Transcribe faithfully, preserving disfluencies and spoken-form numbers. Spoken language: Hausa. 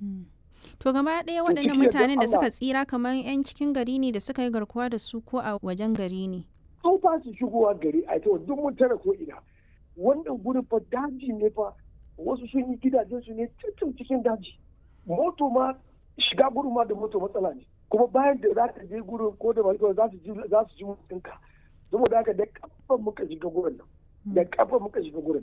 To gaba ɗaya waɗannan mutanen da suka tsira kamar 'yan cikin gari ne da suka yi garkuwa da su ko a wajen gari ne? An ba su shigowa gari a ita duk mun tara ko ina. Wannan gurin fa daji ne fa, wasu sun yi gidajen su ne cikin cikin daji. Moto ma shiga gurin ma da moto matsala ne. Kuma bayan da za ka je gurin ko da ba za su ji za su ji mutunka. Saboda haka da kafa muka shiga gurin nan. Da kafa muka shiga gurin.